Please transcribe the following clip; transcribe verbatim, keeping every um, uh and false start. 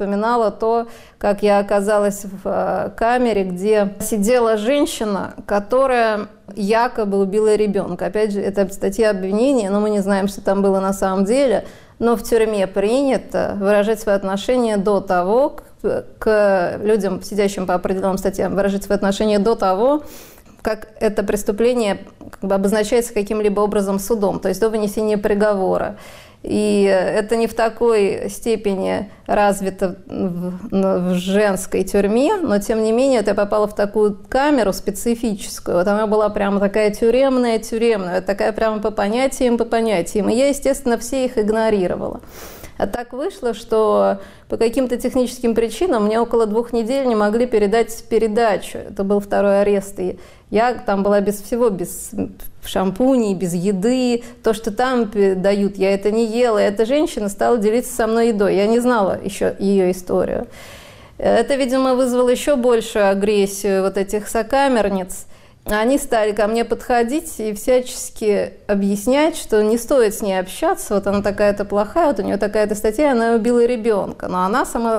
вспоминала то, как я оказалась в камере, где сидела женщина, которая якобы убила ребенка. Опять же, это статья обвинения, но мы не знаем, что там было на самом деле. Но в тюрьме принято выражать свои отношения до того, к, к людям, сидящим по определенным статьям, выражать свои отношения до того, как это преступление как бы обозначается каким-либо образом судом, то есть до вынесения приговора. И это не в такой степени развито в, в женской тюрьме, но тем не менее я попала в такую камеру специфическую. Вот она была прямо такая тюремная-тюремная, такая прямо по понятиям, по понятиям. И я, естественно, все их игнорировала. А так вышло, что по каким-то техническим причинам мне около двух недель не могли передать передачу. Это был второй арест. И я там была без всего, без шампуней, без еды. То, что там дают, я это не ела. И эта женщина стала делиться со мной едой. Я не знала еще ее историю. Это, видимо, вызвало еще большую агрессию вот этих сокамерниц. Они стали ко мне подходить и всячески объяснять, что не стоит с ней общаться, вот она такая-то плохая, вот у нее такая-то статья, она убила ребенка. Но она сама